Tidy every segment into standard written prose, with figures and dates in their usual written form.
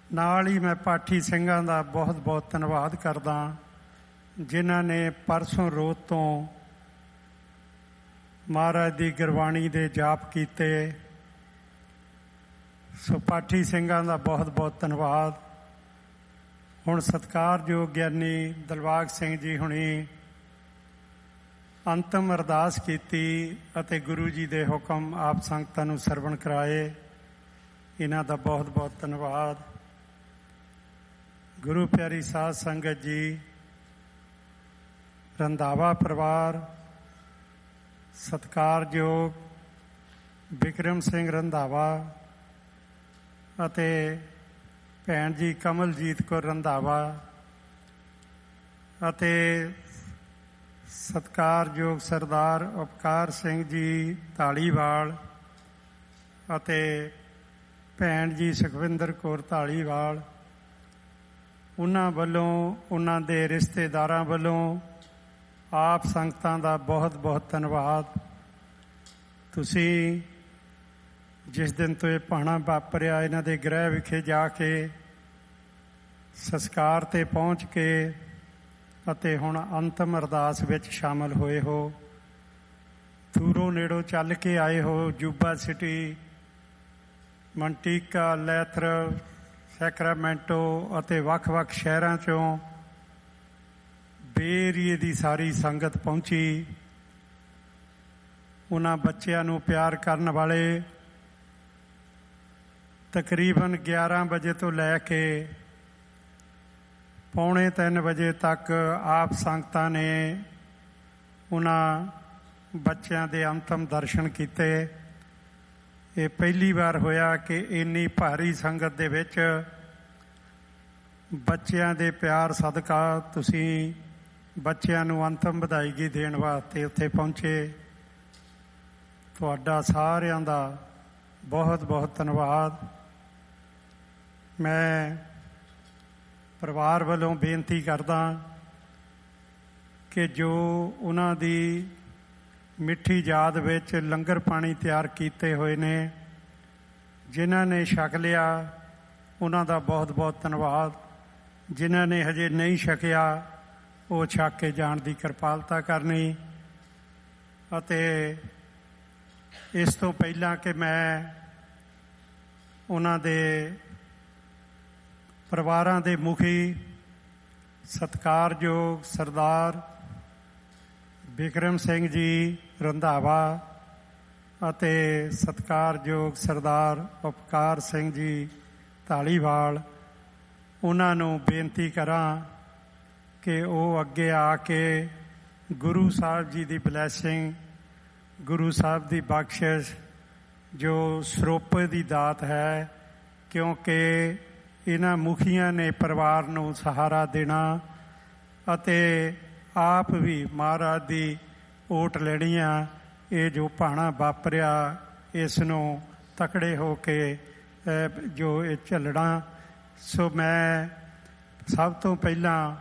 ਨਾਲ ਹੀ ਮੈਂ ਪਾਠੀ ਸਿੰਘਾਂ ਦਾ ਬਹੁਤ ਬਹੁਤ ਧੰਨਵਾਦ ਕਰਦਾ ਜਿਨ੍ਹਾਂ ਨੇ ਪਰਸੋਂ ਰੋਜ਼ ਤੋਂ ਮਹਾਰਾਜ ਦੀ ਗੁਰਬਾਣੀ ਦੇ ਜਾਪ ਕੀਤੇ। ਸੋ ਪਾਠੀ ਸਿੰਘਾਂ ਦਾ ਬਹੁਤ ਬਹੁਤ ਧੰਨਵਾਦ। ਹੁਣ ਸਤਿਕਾਰਯੋਗ ਗਿਆਨੀ ਦਿਲਬਾਗ ਸਿੰਘ ਜੀ ਹੁਣੀ ਅੰਤਮ ਅਰਦਾਸ ਕੀਤੀ ਅਤੇ ਗੁਰੂ ਜੀ ਦੇ ਹੁਕਮ ਆਪ ਸੰਗਤਾਂ ਨੂੰ ਸਰਵਣ ਕਰਾਏ। ਇਹਨਾਂ ਦਾ ਬਹੁਤ ਬਹੁਤ ਧੰਨਵਾਦ। ਗੁਰੂ ਪਿਆਰੀ ਸਾਧ ਸੰਗਤ ਜੀ, ਰੰਧਾਵਾ ਪਰਿਵਾਰ, ਸਤਿਕਾਰਯੋਗ ਬਿਕਰਮ ਸਿੰਘ ਰੰਧਾਵਾ ਅਤੇ ਭੈਣ ਜੀ ਕਮਲਜੀਤ ਕੌਰ ਰੰਧਾਵਾ ਅਤੇ ਸਤਿਕਾਰਯੋਗ ਸਰਦਾਰ ਉਪਕਾਰ ਸਿੰਘ ਜੀ ਧਾਲੀਵਾਲ ਅਤੇ ਭੈਣ ਜੀ ਸੁਖਵਿੰਦਰ ਕੌਰ ਧਾਲੀਵਾਲ, ਉਹਨਾਂ ਵੱਲੋਂ, ਉਹਨਾਂ ਦੇ ਰਿਸ਼ਤੇਦਾਰਾਂ ਵੱਲੋਂ ਆਪ ਸੰਗਤਾਂ ਦਾ ਬਹੁਤ ਬਹੁਤ ਧੰਨਵਾਦ। ਤੁਸੀਂ ਜਿਸ ਦਿਨ ਤੋਂ ਇਹ ਭਾਣਾ ਵਾਪਰਿਆ, ਇਹਨਾਂ ਦੇ ਗ੍ਰਹਿ ਵਿਖੇ ਜਾ ਕੇ ਸੰਸਕਾਰ 'ਤੇ ਪਹੁੰਚ ਕੇ ਅਤੇ ਹੁਣ ਅੰਤਮ ਅਰਦਾਸ ਵਿੱਚ ਸ਼ਾਮਲ ਹੋਏ ਹੋ। ਦੂਰੋਂ ਨੇੜੋਂ ਚੱਲ ਕੇ ਆਏ ਹੋ। ਜੂਬਾ ਸਿਟੀ, ਮੰਟੀਕਾ, ਲੈਥਰ, ਸੈਕਰਾਮੈਂਟੋ ਅਤੇ ਵੱਖ-ਵੱਖ ਸ਼ਹਿਰਾਂ 'ਚੋਂ ਬੇਰੀਏ ਦੀ ਸਾਰੀ ਸੰਗਤ ਪਹੁੰਚੀ। ਉਹਨਾਂ ਬੱਚਿਆਂ ਨੂੰ ਪਿਆਰ ਕਰਨ ਵਾਲੇ ਤਕਰੀਬਨ 11 ਵਜੇ ਤੋਂ ਲੈ ਕੇ ਪੌਣੇ 3 ਵਜੇ ਤੱਕ ਆਪ ਸੰਗਤਾਂ ਨੇ ਉਹਨਾਂ ਬੱਚਿਆਂ ਦੇ ਅੰਤਮ ਦਰਸ਼ਨ ਕੀਤੇ। ਇਹ ਪਹਿਲੀ ਵਾਰ ਹੋਇਆ ਕਿ ਇੰਨੀ ਭਾਰੀ ਸੰਗਤ ਦੇ ਵਿੱਚ ਬੱਚਿਆਂ ਦੇ ਪਿਆਰ ਸਦਕਾ ਤੁਸੀਂ ਬੱਚਿਆਂ ਨੂੰ ਅੰਤਮ ਵਿਦਾਇਗੀ ਦੇਣ ਵਾਸਤੇ ਉੱਥੇ ਪਹੁੰਚੇ। ਤੁਹਾਡਾ ਸਾਰਿਆਂ ਦਾ ਬਹੁਤ ਬਹੁਤ ਧੰਨਵਾਦ। ਮੈਂ ਪਰਿਵਾਰ ਵੱਲੋਂ ਬੇਨਤੀ ਕਰਦਾ ਕਿ ਜੋ ਉਹਨਾਂ ਦੀ ਮਿੱਠੀ ਯਾਦ ਵਿੱਚ ਲੰਗਰ ਪਾਣੀ ਤਿਆਰ ਕੀਤੇ ਹੋਏ ਨੇ, ਜਿਨ੍ਹਾਂ ਨੇ ਛਕ ਲਿਆ ਉਹਨਾਂ ਦਾ ਬਹੁਤ ਬਹੁਤ ਧੰਨਵਾਦ। ਜਿਨ੍ਹਾਂ ਨੇ ਹਜੇ ਨਹੀਂ ਛਕਿਆ ਉਹ ਛਕ ਕੇ ਜਾਣ ਦੀ ਕਿਰਪਾਲਤਾ ਕਰਨੀ। ਅਤੇ ਇਸ ਤੋਂ ਪਹਿਲਾਂ ਕਿ ਮੈਂ ਉਹਨਾਂ ਦੇ ਪਰਿਵਾਰਾਂ ਦੇ ਮੁਖੀ ਸਤਿਕਾਰਯੋਗ ਸਰਦਾਰ ਬਿਕਰਮ ਸਿੰਘ ਜੀ ਰੰਧਾਵਾ ਅਤੇ ਸਤਿਕਾਰਯੋਗ ਸਰਦਾਰ ਉਪਕਾਰ ਸਿੰਘ ਜੀ ਧਾਲੀਵਾਲ, ਉਹਨਾਂ ਨੂੰ ਬੇਨਤੀ ਕਰਾਂ ਕਿ ਉਹ ਅੱਗੇ ਆ ਕੇ ਗੁਰੂ ਸਾਹਿਬ ਜੀ ਦੀ ਬਲੈਸਿੰਗ, ਗੁਰੂ ਸਾਹਿਬ ਦੀ ਬਖਸ਼ਿਸ਼ ਜੋ ਸਰੋਪੇ ਦੀ ਦਾਤ ਹੈ, ਕਿਉਂਕਿ ਇਹਨਾਂ ਮੁਖੀਆਂ ਨੇ ਪਰਿਵਾਰ ਨੂੰ ਸਹਾਰਾ ਦੇਣਾ ਅਤੇ ਆਪ ਵੀ ਮਹਾਰਾਜ ਦੀ ਓਟ ਲੈਣੀ ਆ। ਇਹ ਜੋ ਭਾਣਾ ਵਾਪਰਿਆ, ਇਸ ਨੂੰ ਤਕੜੇ ਹੋ ਕੇ ਜੋ ਇਹ ਝੱਲਣਾ। ਸੋ ਮੈਂ ਸਭ ਤੋਂ ਪਹਿਲਾਂ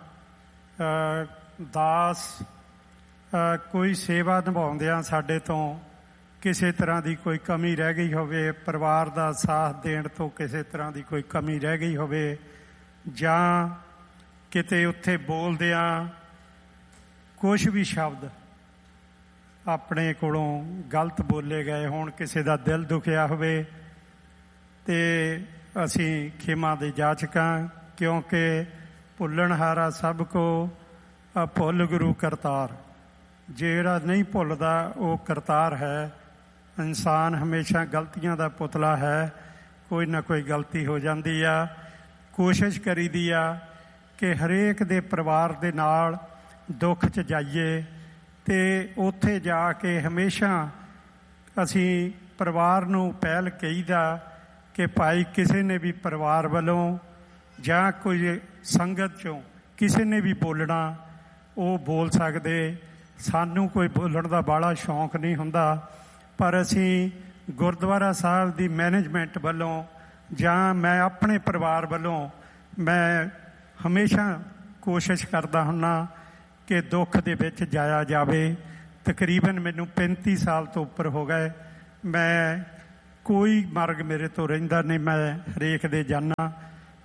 ਦਾਸ ਕੋਈ ਸੇਵਾ ਨਿਭਾਉਂਦਿਆਂ ਸਾਡੇ ਤੋਂ ਕਿਸੇ ਤਰ੍ਹਾਂ ਦੀ ਕੋਈ ਕਮੀ ਰਹਿ ਗਈ ਹੋਵੇ, ਪਰਿਵਾਰ ਦਾ ਸਾਥ ਦੇਣ ਤੋਂ ਕਿਸੇ ਤਰ੍ਹਾਂ ਦੀ ਕੋਈ ਕਮੀ ਰਹਿ ਗਈ ਹੋਵੇ, ਜਾਂ ਕਿਤੇ ਉੱਥੇ ਬੋਲਦਿਆਂ ਕੁਛ ਵੀ ਸ਼ਬਦ ਆਪਣੇ ਕੋਲੋਂ ਗਲਤ ਬੋਲੇ ਗਏ ਹੋਣ, ਕਿਸੇ ਦਾ ਦਿਲ ਦੁਖਿਆ ਹੋਵੇ, ਤੇ ਅਸੀਂ ਖਿਮਾ ਦੇ ਜਾਚਕਾਂ, ਕਿਉਂਕਿ ਭੁੱਲਣਹਾਰਾ ਸਭ ਕੋ ਭੁੱਲ ਗੁਰੂ ਕਰਤਾਰ। ਜਿਹੜਾ ਨਹੀਂ ਭੁੱਲਦਾ ਉਹ ਕਰਤਾਰ ਹੈ। ਇਨਸਾਨ ਹਮੇਸ਼ਾ ਗਲਤੀਆਂ ਦਾ ਪੁਤਲਾ ਹੈ। ਕੋਈ ਨਾ ਕੋਈ ਗਲਤੀ ਹੋ ਜਾਂਦੀ ਆ। ਕੋਸ਼ਿਸ਼ ਕਰੀਦੀ ਆ ਕਿ ਹਰੇਕ ਦੇ ਪਰਿਵਾਰ ਦੇ ਨਾਲ ਦੁੱਖ 'ਚ ਜਾਈਏ ਅਤੇ ਉੱਥੇ ਜਾ ਕੇ ਹਮੇਸ਼ਾ ਅਸੀਂ ਪਰਿਵਾਰ ਨੂੰ ਪਹਿਲ ਕਹੀਦਾ ਕਿ ਭਾਈ ਕਿਸੇ ਨੇ ਵੀ ਪਰਿਵਾਰ ਵੱਲੋਂ ਜਾਂ ਕੋਈ ਸੰਗਤ 'ਚੋਂ ਕਿਸੇ ਨੇ ਵੀ ਬੋਲਣਾ, ਉਹ ਬੋਲ ਸਕਦੇ। ਸਾਨੂੰ ਕੋਈ ਬੋਲਣ ਦਾ ਬਾਹਲਾ ਸ਼ੌਂਕ ਨਹੀਂ ਹੁੰਦਾ, ਪਰ ਅਸੀਂ ਗੁਰਦੁਆਰਾ ਸਾਹਿਬ ਦੀ ਮੈਨੇਜਮੈਂਟ ਵੱਲੋਂ ਜਾਂ ਮੈਂ ਆਪਣੇ ਪਰਿਵਾਰ ਵੱਲੋਂ ਮੈਂ ਹਮੇਸ਼ਾ ਕੋਸ਼ਿਸ਼ ਕਰਦਾ ਹੁੰਦਾ ਕਿ ਦੁੱਖ ਦੇ ਵਿੱਚ ਜਾਇਆ ਜਾਵੇ। ਤਕਰੀਬਨ ਮੈਨੂੰ 35 ਸਾਲ ਤੋਂ ਉੱਪਰ ਹੋ ਗਏ, ਮੈਂ ਕੋਈ ਮਰਗ ਮੇਰੇ ਤੋਂ ਰਹਿੰਦਾ ਨਹੀਂ, ਮੈਂ ਹਰੇਕ ਦੇ ਜਾਨਾ।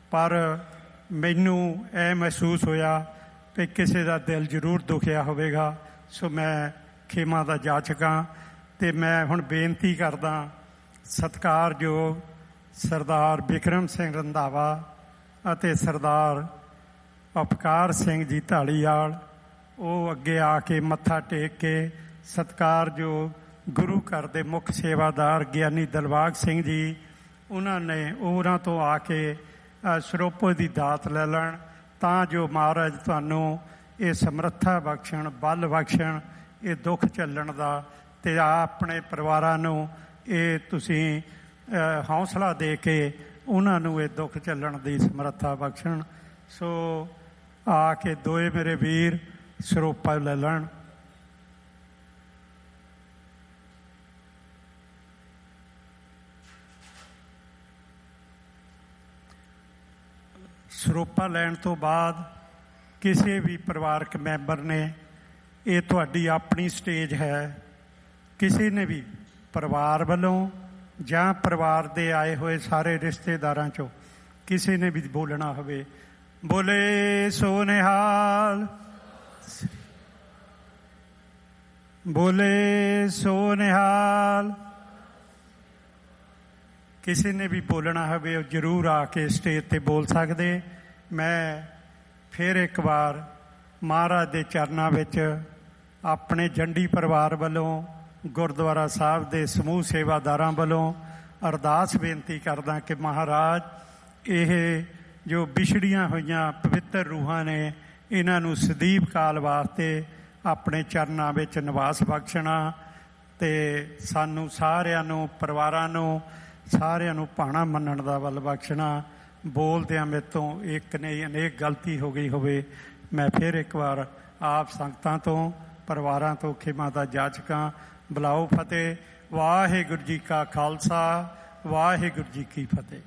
ਪਰ ਮੈਨੂੰ ਇਹ ਮਹਿਸੂਸ ਹੋਇਆ ਕਿ ਕਿਸੇ ਦਾ ਦਿਲ ਜ਼ਰੂਰ ਦੁਖਿਆ ਹੋਵੇਗਾ, ਸੋ ਮੈਂ ਖਿਮਾ ਦਾ ਜਾਚਕ ਹਾਂ। ਅਤੇ ਮੈਂ ਹੁਣ ਬੇਨਤੀ ਕਰਦਾ, ਸਤਿਕਾਰਯੋਗ ਸਰਦਾਰ ਬਿਕਰਮ ਸਿੰਘ ਰੰਧਾਵਾ ਅਤੇ ਸਰਦਾਰ ਉਪਕਾਰ ਸਿੰਘ ਜੀ ਢਾਲੀਵਾਲ, ਉਹ ਅੱਗੇ ਆ ਕੇ ਮੱਥਾ ਟੇਕ ਕੇ ਸਤਿਕਾਰਯੋਗ ਗੁਰੂ ਘਰ ਦੇ ਮੁੱਖ ਸੇਵਾਦਾਰ ਗਿਆਨੀ ਦਿਲਬਾਗ ਸਿੰਘ ਜੀ, ਉਹਨਾਂ ਤੋਂ ਆ ਕੇ ਸਰੋਪੇ ਦੀ ਦਾਤ ਲੈ ਲੈਣ, ਤਾਂ ਜੋ ਮਹਾਰਾਜ ਤੁਹਾਨੂੰ ਇਹ ਸਮਰੱਥਾ ਬਖਸ਼ਣ, ਬਲ ਬਖਸ਼ਣ ਇਹ ਦੁੱਖ ਝੱਲਣ ਦਾ, ਅਤੇ ਆਪਣੇ ਪਰਿਵਾਰਾਂ ਨੂੰ ਇਹ ਤੁਸੀਂ ਹੌਸਲਾ ਦੇ ਕੇ ਉਹਨਾਂ ਨੂੰ ਇਹ ਦੁੱਖ ਝੱਲਣ ਦੀ ਸਮਰੱਥਾ ਬਖਸ਼ਣ। ਸੋ ਆ ਕੇ ਦੋਏ ਮੇਰੇ ਵੀਰ ਸਰੋਪਾ ਲੈ ਲੈਣ। ਸਰੋਪਾ ਲੈਣ ਤੋਂ ਬਾਅਦ ਕਿਸੇ ਵੀ ਪਰਿਵਾਰਕ ਮੈਂਬਰ ਨੇ, ਇਹ ਤੁਹਾਡੀ ਆਪਣੀ ਸਟੇਜ ਹੈ, ਕਿਸੇ ਨੇ ਵੀ ਪਰਿਵਾਰ ਵੱਲੋਂ ਜਾਂ ਪਰਿਵਾਰ ਦੇ ਆਏ ਹੋਏ ਸਾਰੇ ਰਿਸ਼ਤੇਦਾਰਾਂ 'ਚੋਂ ਕਿਸੇ ਨੇ ਵੀ ਬੋਲਣਾ ਹੋਵੇ, ਬੋਲੇ ਸੋ ਨਿਹਾਲ, ਬੋਲੇ ਸੋ ਨਿਹਾਲ। ਕਿਸੇ ਨੇ ਵੀ ਬੋਲਣਾ ਹੋਵੇ ਉਹ ਜ਼ਰੂਰ ਆ ਕੇ ਸਟੇਜ 'ਤੇ ਬੋਲ ਸਕਦੇ। ਮੈਂ ਫਿਰ ਇੱਕ ਵਾਰ ਮਹਾਰਾਜ ਦੇ ਚਰਨਾਂ ਵਿੱਚ ਆਪਣੇ ਜੰਡੀ ਪਰਿਵਾਰ ਵੱਲੋਂ, ਗੁਰਦੁਆਰਾ ਸਾਹਿਬ ਦੇ ਸਮੂਹ ਸੇਵਾਦਾਰਾਂ ਵੱਲੋਂ ਅਰਦਾਸ ਬੇਨਤੀ ਕਰਦਾ ਕਿ ਮਹਾਰਾਜ ਇਹ ਜੋ ਵਿਛੜੀਆਂ ਹੋਈਆਂ ਪਵਿੱਤਰ ਰੂਹਾਂ ਨੇ, ਇਹਨਾਂ ਨੂੰ ਸਦੀਵ ਕਾਲ ਵਾਸਤੇ ਆਪਣੇ ਚਰਨਾਂ ਵਿੱਚ ਨਿਵਾਸ ਬਖਸ਼ਣਾ, ਅਤੇ ਸਾਨੂੰ ਸਾਰਿਆਂ ਨੂੰ, ਪਰਿਵਾਰਾਂ ਨੂੰ ਸਾਰਿਆਂ ਨੂੰ ਭਾਣਾ ਮੰਨਣ ਦਾ ਵੱਲ ਬਖਸ਼ਣਾ। ਬੋਲਦਿਆਂ ਮੇਰੇ ਤੋਂ ਇੱਕ ਨਹੀਂ ਅਨੇਕ ਗਲਤੀ ਹੋ ਗਈ ਹੋਵੇ, ਮੈਂ ਫਿਰ ਇੱਕ ਵਾਰ ਆਪ ਸੰਗਤਾਂ ਤੋਂ, ਪਰਿਵਾਰਾਂ ਤੋਂ ਖਿਮਾ ਦਾ ਜਾਚਕਾਂ। ਬੁਲਾਓ ਫਤਿਹ। ਵਾਹਿਗੁਰੂ ਜੀ ਕਾ ਖਾਲਸਾ, ਵਾਹਿਗੁਰੂ ਜੀ ਕੀ ਫਤਿਹ।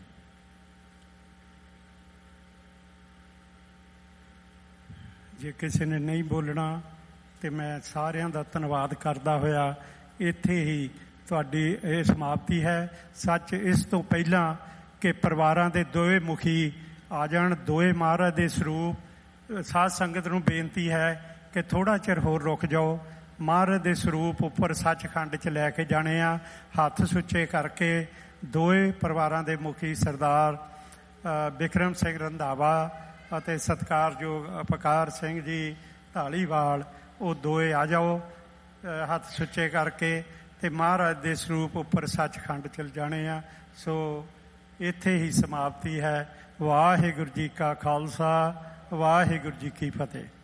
ਜੇ ਕਿਸੇ ਨੇ ਨਹੀਂ ਬੋਲਣਾ ਤੇ ਮੈਂ ਸਾਰਿਆਂ ਦਾ ਧੰਨਵਾਦ ਕਰਦਾ ਹੋਇਆ ਇੱਥੇ ਹੀ ਤੁਹਾਡੀ ਇਹ ਸਮਾਪਤੀ ਹੈ। ਸੱਚ ਇਸ ਤੋਂ ਪਹਿਲਾਂ ਕਿ ਪਰਿਵਾਰਾਂ ਦੇ ਦੋਵੇਂ ਮੁਖੀ ਆ ਜਾਣ, ਦੋਵੇਂ ਮਹਾਰਾਜ ਦੇ ਸਰੂਪ, ਸਾਧ ਸੰਗਤ ਨੂੰ ਬੇਨਤੀ ਹੈ ਕਿ ਥੋੜ੍ਹਾ ਚਿਰ ਹੋਰ ਰੁਕ ਜਾਓ। ਮਹਾਰਾਜ ਦੇ ਸਰੂਪ ਉੱਪਰ ਸੱਚਖੰਡ 'ਚ ਲੈ ਕੇ ਜਾਣੇ ਆ। ਹੱਥ ਸੁੱਚੇ ਕਰਕੇ ਦੋਵੇਂ ਪਰਿਵਾਰਾਂ ਦੇ ਮੁਖੀ ਸਰਦਾਰ ਬਿਕਰਮ ਸਿੰਘ ਰੰਧਾਵਾ ਅਤੇ ਸਤਿਕਾਰਯੋਗ ਉਪਕਾਰ ਸਿੰਘ ਜੀ ਢਾਲੀਵਾਲ, ਉਹ ਦੋਏ ਆ ਜਾਓ ਹੱਥ ਸੁੱਚੇ ਕਰਕੇ, ਅਤੇ ਮਹਾਰਾਜ ਦੇ ਸਰੂਪ ਉੱਪਰ ਸੱਚਖੰਡ ਚਲ ਜਾਣੇ ਆ। ਸੋ ਇੱਥੇ ਹੀ ਸਮਾਪਤੀ ਹੈ। ਵਾਹਿਗੁਰੂ ਜੀ ਕਾ ਖਾਲਸਾ, ਵਾਹਿਗੁਰੂ ਜੀ ਕੀ ਫਤਿਹ।